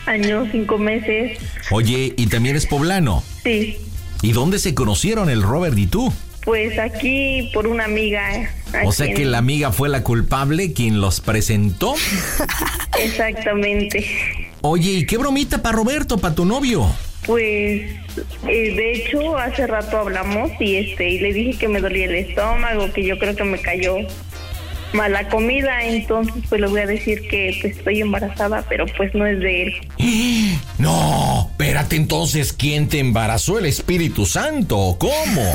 año, 5 meses. Oye, ¿y también es poblano? Sí. ¿Y dónde se conocieron el Robert y tú? Pues aquí por una amiga. O sea que la amiga fue la culpable, quien los presentó. Exactamente. Oye, ¿y qué bromita para Roberto, para tu novio? Pues, de hecho, hace rato hablamos y le dije que me dolía el estómago, que yo creo que me cayó mala comida, entonces pues le voy a decir que pues, estoy embarazada, pero pues no es de él. No, espérate, entonces, ¿quién te embarazó? ¿El Espíritu Santo? ¿Cómo?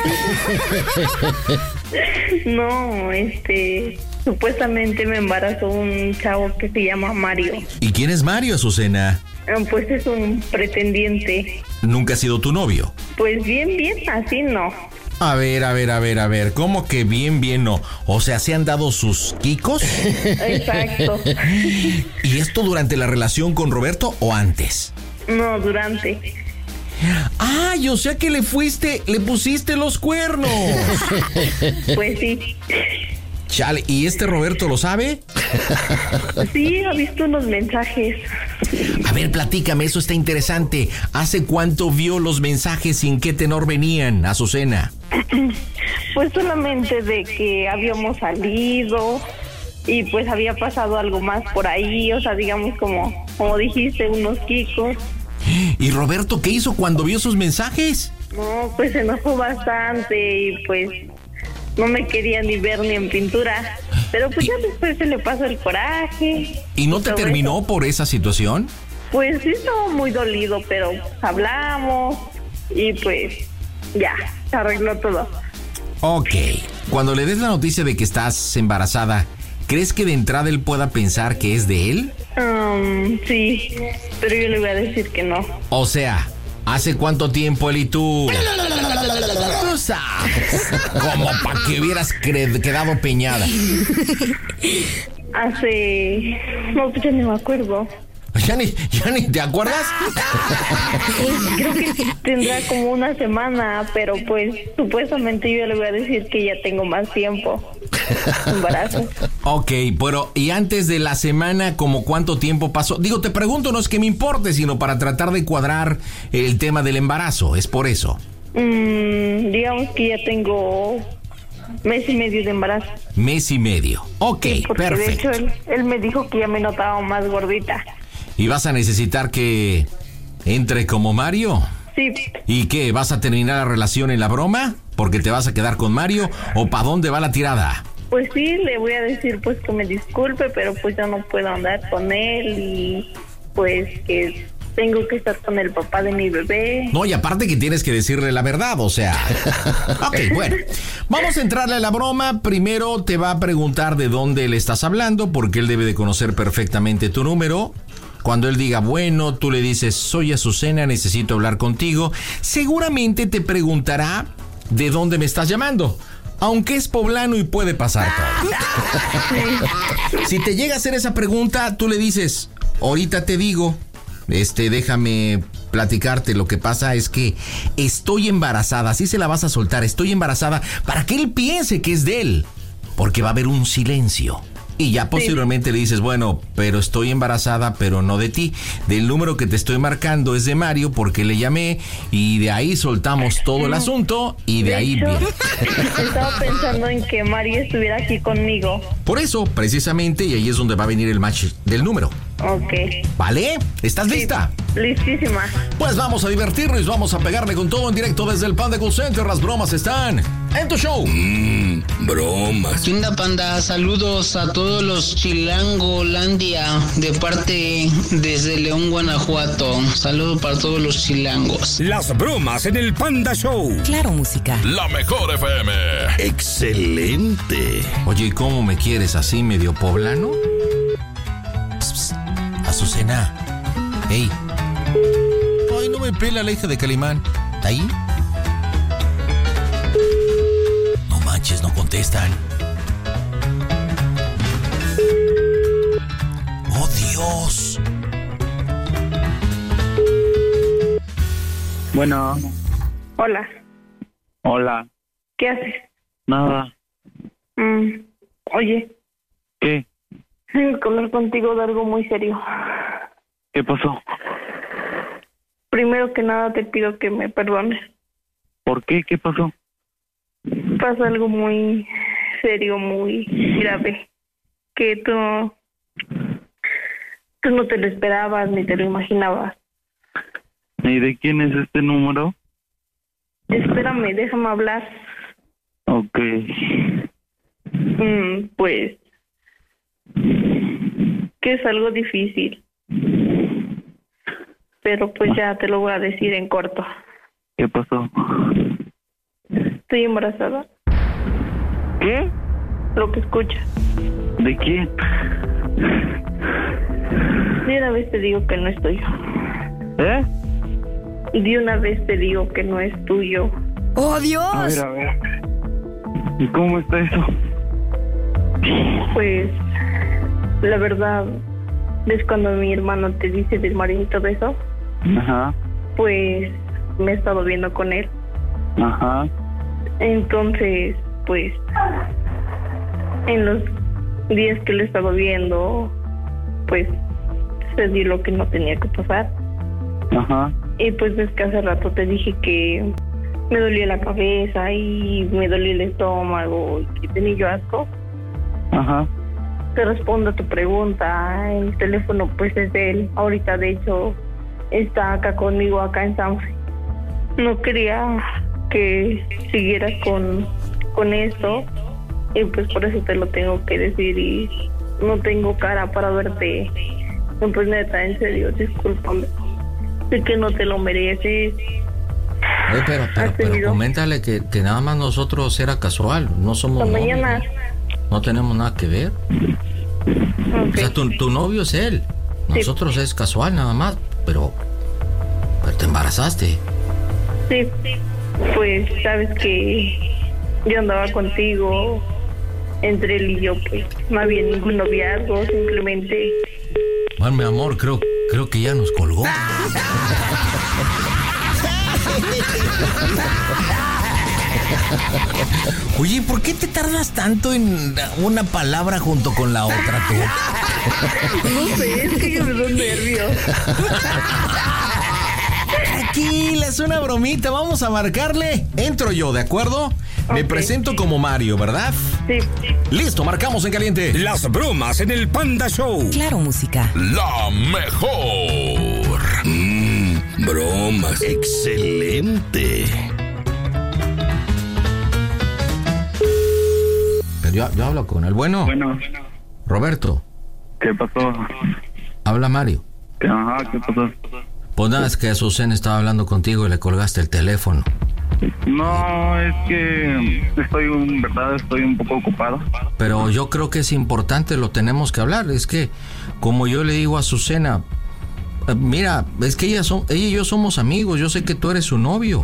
No, supuestamente me embarazó un chavo que se llama Mario. ¿Y quién es Mario, Azucena? Pues es un pretendiente. ¿Nunca ha sido tu novio? Pues bien, así no. A ver, ¿cómo que bien no? O sea, ¿se han dado sus quicos? Exacto. ¿Y esto durante la relación con Roberto o antes? No, durante. ¡Ay, o sea que le pusiste los cuernos! Pues sí. Chale, ¿y este Roberto lo sabe? Sí, ha visto unos mensajes. A ver, platícame, eso está interesante. ¿Hace cuánto vio los mensajes y en qué tenor venían, Azucena? Pues solamente de que habíamos salido y pues había pasado algo más por ahí, o sea, digamos como dijiste, unos quicos. ¿Y Roberto qué hizo cuando vio esos mensajes? No, pues se enojó bastante y pues no me quería ni ver ni en pintura. Pero pues ya después se le pasó el coraje. ¿Y no te terminó por esa situación? Pues sí, estaba muy dolido, pero hablamos y pues ya, se arregló todo. Ok, cuando le des la noticia de que estás embarazada, ¿crees que de entrada él pueda pensar que es de él? Sí, pero yo le voy a decir que no. O sea, ¿hace cuánto tiempo él y tú? Tú sabes, como para que hubieras quedado peñada. No, pues ya no me acuerdo. ¿Ya ni te acuerdas? Creo que tendrá como una semana, pero pues supuestamente yo le voy a decir que ya tengo más tiempo. Embarazo. Ok, pero ¿y antes de la semana, como cuánto tiempo pasó? Digo, te pregunto, no es que me importe, sino para tratar de cuadrar el tema del embarazo, es por eso. Digamos que ya tengo mes y medio de embarazo. Mes y medio, ok, sí, porque perfecto. De hecho, él me dijo que ya me notaba más gordita. ¿Y vas a necesitar que entre como Mario? Sí. ¿Y qué? ¿Vas a terminar la relación en la broma? ¿Porque te vas a quedar con Mario? ¿O para dónde va la tirada? Pues sí, le voy a decir pues que me disculpe, pero pues yo no puedo andar con él y pues que tengo que estar con el papá de mi bebé. No, y aparte que tienes que decirle la verdad, o sea. Ok, bueno. Vamos a entrarle a la broma. Primero te va a preguntar de dónde le estás hablando, porque él debe de conocer perfectamente tu número. Cuando él diga, bueno, tú le dices, soy Azucena, necesito hablar contigo. Seguramente te preguntará de dónde me estás llamando. Aunque es poblano y puede pasar todo. Si te llega a hacer esa pregunta, tú le dices, ahorita te digo, déjame platicarte. Lo que pasa es que estoy embarazada. Así se la vas a soltar, estoy embarazada, para que él piense que es de él. Porque va a haber un silencio. Y ya posteriormente le dices, bueno, pero estoy embarazada, pero no de ti. Del número que te estoy marcando es de Mario, porque le llamé, y de ahí soltamos todo el asunto, y de ahí viene. Estaba pensando en que Mario estuviera aquí conmigo. Por eso, precisamente, y ahí es donde va a venir el match del número. Ok. ¿Vale? ¿Estás lista? Listísima. Pues vamos a divertirnos, vamos a pegarle con todo en directo desde el Panda Cool Center. Las bromas están en tu show. Bromas. ¿Qué onda, panda? Saludos a todos los Chilangolandia de parte desde León, Guanajuato. Saludos para todos los chilangos. Las bromas en el Panda Show. Claro, música. La mejor FM. Excelente. Oye, ¿y cómo me quieres así, medio poblano? Psst, Azucena. Ey. Ay, no me pela la hija de Calimán. ¿Está ahí? No manches, no contestan. ¡Oh, Dios! Bueno. Hola. Hola. ¿Qué haces? Nada. Oye. ¿Qué? Tengo que hablar contigo de algo muy serio. ¿Qué ¿Qué pasó? Primero que nada te pido que me perdones. ¿Por qué? ¿Qué pasó? Pasa algo muy serio, muy grave, que tú no te lo esperabas ni te lo imaginabas. ¿Y de quién es este número? Espérame, déjame hablar. Ok. Pues que es algo difícil, pero pues ya te lo voy a decir en corto. ¿Qué pasó? Estoy embarazada. ¿Qué? Lo que escuchas. ¿De quién? De una vez te digo que no es tuyo. ¿Eh? De una vez te digo que no es tuyo. ¡Oh, Dios! A ver. ¿Y cómo está eso? Pues la verdad es cuando mi hermano te dice del marido y todo eso, Ajá. pues me he estado viendo con él. Ajá. Entonces, pues en los días que lo he estado viendo, pues se dio lo que no tenía que pasar. Ajá. Y pues es que hace rato te dije que me dolía la cabeza y me dolía el estómago y que tenía yo asco. Ajá. Te respondo a tu pregunta. El teléfono pues es de él. Ahorita de hecho está acá conmigo, acá en Sanford. No quería que siguieras con esto y pues por eso te lo tengo que decir y no tengo cara para verte. No, pues neta, en serio, discúlpame. Sé que no te lo mereces. Pero coméntale que nada más nosotros era casual, no somos Hasta novios, mañana. no tenemos nada que ver. Okay. O sea, tu novio es él, nosotros es casual nada más, pero te embarazaste. Sí, pues sabes que yo andaba contigo, entre él y yo, pues no había ningún noviazgo, simplemente... Bueno, mi amor, creo que ya nos colgó. Oye, ¿por qué te tardas tanto en una palabra junto con la otra tú? No sé, es que yo me doy nervios. Tranquila, es una bromita, vamos a marcarle. Entro yo, ¿de acuerdo? Me presento como Mario, ¿verdad? Sí. Listo, marcamos en caliente. Las bromas en el Panda Show. Claro, música. La mejor. Bromas. Excelente. Pero yo hablo con él. Bueno, Roberto, ¿Qué pasó? habla Mario. Ajá, ¿qué pasó? Pues nada, es que Azucena estaba hablando contigo y le colgaste el teléfono. No, es que estoy un poco ocupado. Pero yo creo que es importante, lo tenemos que hablar. Es que, como yo le digo a Azucena, mira, es que ella y yo somos amigos, yo sé que tú eres su novio.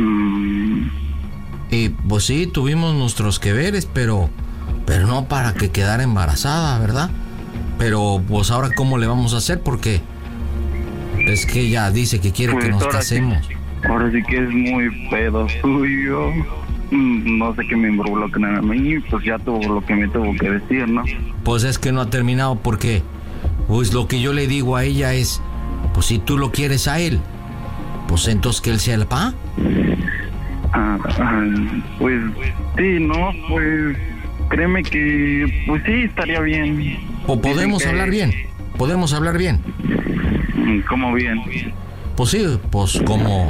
Y pues sí, tuvimos nuestros que veres, pero no para que quedara embarazada, ¿verdad? Pero pues ahora ¿cómo le vamos a hacer? Porque es que ella dice que quiere que nos casemos. Ahora sí que es muy pedo suyo. No sé qué me involucran a mí, pues ya tuvo lo que me tuvo que decir, ¿no? Pues es que no ha terminado porque pues lo que yo le digo a ella es, pues si tú lo quieres a él, pues entonces que él sea el papá. Pues sí, no, pues créeme que pues sí estaría bien. O podemos hablar bien. ¿Cómo bien? Pues sí, pues como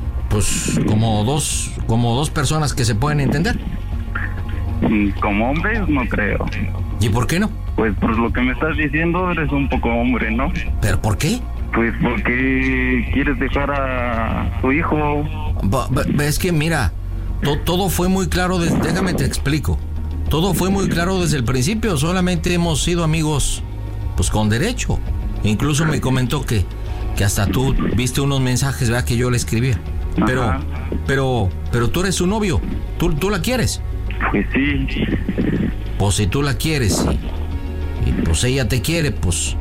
dos personas que se pueden entender. Como hombres no creo. ¿Y por qué no? Pues por lo que me estás diciendo eres un poco hombre, ¿no? ¿Pero por qué? Pues porque quieres dejar a tu hijo. Es que mira, todo fue muy claro, déjame te explico. Todo fue muy claro desde el principio, solamente hemos sido amigos pues con derecho. Incluso me comentó que hasta tú viste unos mensajes, ¿verdad? Que yo le escribía. Pero tú eres su novio, tú la quieres. Pues sí. Pues si tú la quieres y pues ella te quiere, pues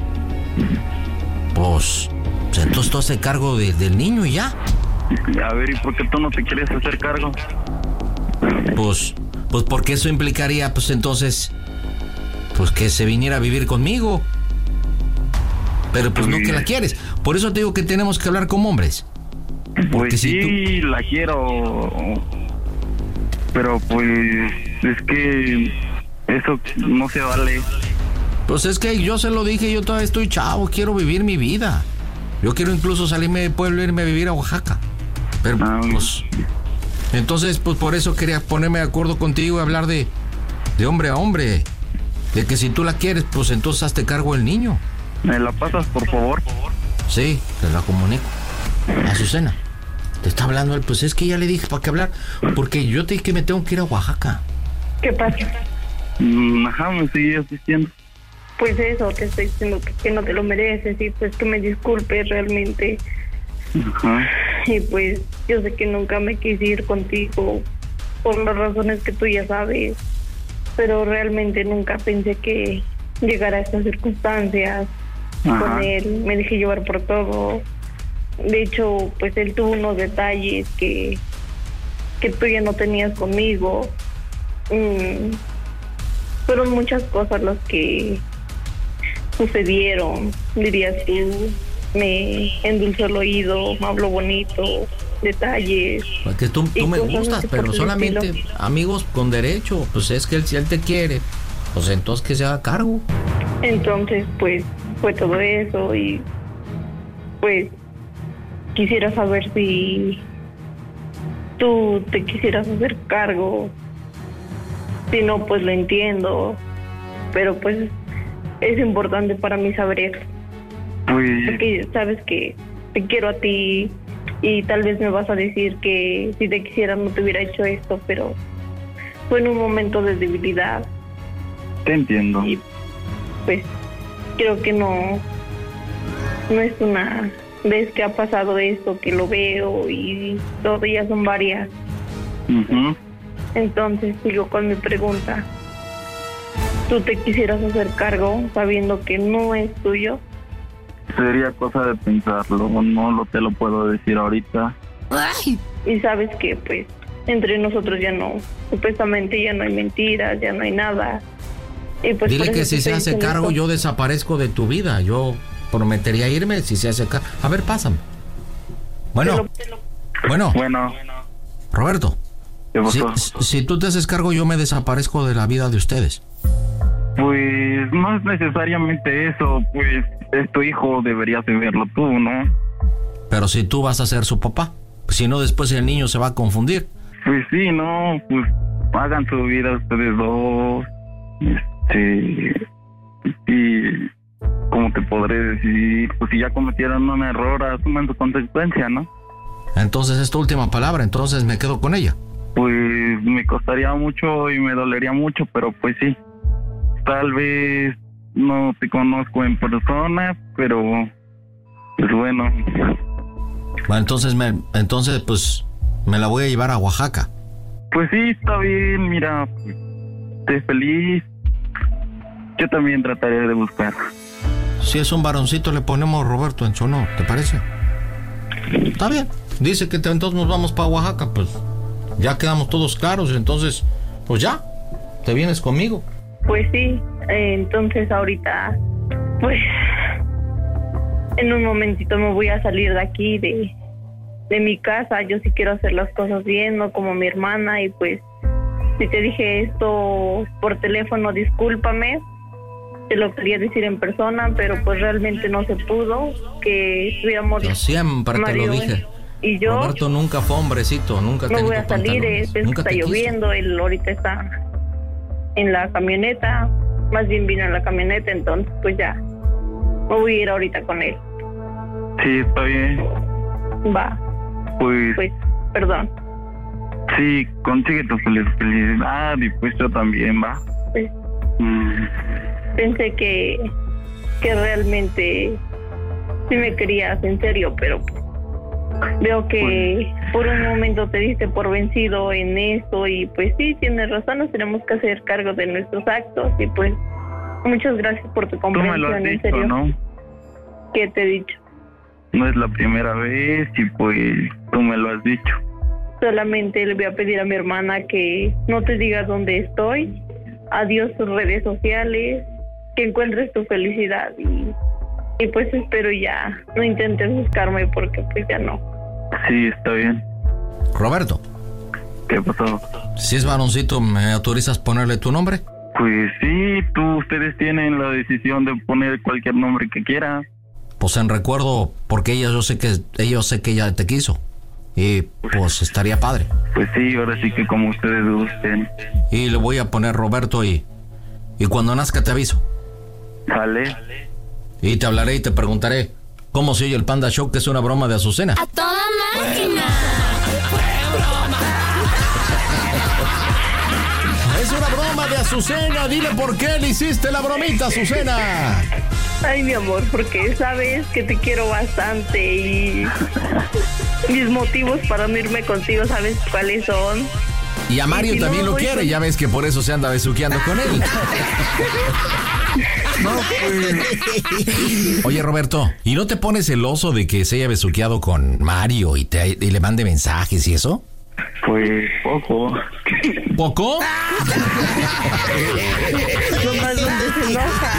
entonces tú haces cargo del niño y ya. A ver, ¿y por qué tú no te quieres hacer cargo? Pues porque eso implicaría, pues entonces, pues que se viniera a vivir conmigo. Pero pues no que la quieres. Por eso te digo que tenemos que hablar como hombres. Porque pues sí, si la quiero, pero pues es que eso no se vale. Pues es que yo se lo dije, yo todavía estoy chavo, quiero vivir mi vida. Yo quiero incluso salirme del pueblo e irme a vivir a Oaxaca. Pero pues... Entonces, pues por eso quería ponerme de acuerdo contigo y hablar de hombre a hombre. De que si tú la quieres, pues entonces hazte cargo del niño. ¿Me la pasas, por favor? Sí, te la comunico. Azucena, te está hablando él. Pues es que ya le dije para qué hablar. Porque yo te dije que me tengo que ir a Oaxaca. ¿Qué pasa? Ajá, me sigues diciendo. Pues eso, te estoy diciendo que no te lo mereces y pues que me disculpes realmente. Ajá. Y pues yo sé que nunca me quise ir contigo por las razones que tú ya sabes, pero realmente nunca pensé que llegara a estas circunstancias. Ajá. Con él me dejé llevar por todo. De hecho, pues él tuvo unos detalles que tú ya no tenías conmigo. Fueron muchas cosas las que sucedieron, dirías tú. Me endulzó el oído, me habló bonito, detalles. Porque tú me gustas, pero solamente amigos con derecho. Pues es que él, si él te quiere, pues entonces que se haga cargo. Entonces, pues, fue todo eso y pues quisiera saber si tú te quisieras hacer cargo. Si no, pues lo entiendo, pero pues es importante para mí saber. Porque sabes que te quiero a ti y tal vez me vas a decir que si te quisiera no te hubiera hecho esto, pero fue en un momento de debilidad. Te entiendo. Y pues creo que no es una vez que ha pasado esto que lo veo y todo, ya son varias. Uh-huh. Entonces sigo con mi pregunta. ¿Tú te quisieras hacer cargo sabiendo que no es tuyo? Sería cosa de pensarlo, no te lo puedo decir ahorita. Ay. Y sabes que pues entre nosotros ya no, supuestamente ya no hay mentiras, ya no hay nada. Y pues dile que si se hace cargo yo desaparezco de tu vida. Yo prometería irme si se hace cargo. A ver, pásame. Bueno. Bueno. Roberto. Si tú te haces cargo yo me desaparezco de la vida de ustedes. Pues no es necesariamente eso, pues es tu hijo, deberías de verlo tú, ¿no? Pero si tú vas a ser su papá, si no después el niño se va a confundir. Pues sí, no, pues hagan su vida ustedes dos, y como te podré decir, pues si ya cometieron un error, asuman su consecuencia, ¿no? Entonces es tu última palabra, entonces me quedo con ella. Pues me costaría mucho y me dolería mucho, pero pues sí. Tal vez no te conozco en persona, pero pues bueno. Bueno, entonces pues me la voy a llevar a Oaxaca. Pues sí, está bien, mira, esté feliz. Yo también trataré de buscar. Si es un varoncito le ponemos Roberto en su honor, ¿te parece? Está bien. Dice que entonces nos vamos para Oaxaca, pues ya quedamos todos claros, entonces pues ya, te vienes conmigo. Pues sí, entonces ahorita, pues, en un momentito me voy a salir de aquí, de mi casa. Yo sí quiero hacer las cosas bien, no como mi hermana, y pues, si te dije esto por teléfono, discúlpame. Te lo quería decir en persona, pero pues realmente no se pudo, que estuviéramos... Yo siempre te lo dije. Y yo... Roberto nunca fue hombrecito, nunca te no voy a salir, está lloviendo, él ahorita está en la camioneta, más bien vino en la camioneta, entonces pues ya, me voy a ir ahorita con él. Sí, está bien. Va. Pues perdón. Sí, consigue tu felicidad y pues yo también, va. Pues, pensé que realmente sí me querías en serio, pero veo que por un momento te diste por vencido en eso y pues sí, tienes razón, nos tenemos que hacer cargo de nuestros actos y pues muchas gracias por tu comprensión. Tú me lo has dicho, en serio. ¿no? ¿Qué te he dicho? No es la primera vez y pues tú me lo has dicho. Solamente le voy a pedir a mi hermana que no te diga dónde estoy, adiós tus redes sociales, que encuentres tu felicidad Y pues espero ya no intentes buscarme porque pues ya no. Sí, está bien. Roberto. ¿Qué pasó? Si es varoncito, ¿me autorizas ponerle tu nombre? Pues sí, ustedes tienen la decisión de poner cualquier nombre que quieran. Pues en recuerdo, porque yo sé que ella te quiso. Y pues estaría padre. Pues sí, ahora sí que como ustedes gusten. Y le voy a poner Roberto y cuando nazca te aviso. ¿Sale? Y te hablaré y te preguntaré cómo se oye el Panda Show, que es una broma de Azucena. ¡A toda máquina! Es una broma de Azucena. Dile por qué le hiciste la bromita, Azucena. Ay, mi amor, porque sabes que te quiero bastante y mis motivos para no irme contigo, ¿sabes cuáles son? Y a Mario si también no, lo quiere, ya ves que por eso se anda besuqueando con él. No, pues... Oye, Roberto, ¿y no te pones celoso de que se haya besuqueado con Mario y le mande mensajes y eso? Pues poco. ¿Poco? Nomás donde se enoja.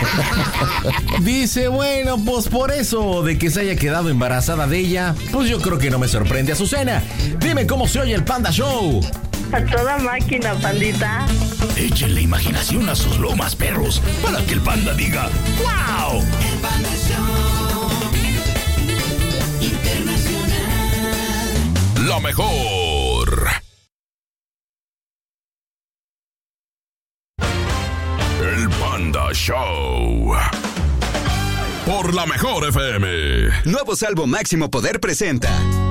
Dice, bueno, pues por eso de que se haya quedado embarazada de ella, pues yo creo que no me sorprende, Azucena. Dime cómo se oye el Panda Show. A toda máquina, pandita. Échenle imaginación a sus lomas, perros, para que el panda diga ¡wow! El Panda Show Internacional. La mejor. El Panda Show. Por la mejor FM. Nuevo Salvo Máximo Poder presenta